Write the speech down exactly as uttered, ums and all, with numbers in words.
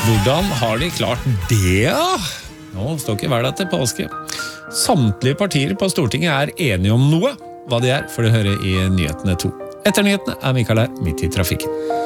Hvordan har de klart det? Nå står ikke hverdag til påske. Samtlige partier på Stortinget er enige om noe. Hva det er, får du høre i Nyhetene to. Etter nyhetene er Mikael her, midt i trafikken.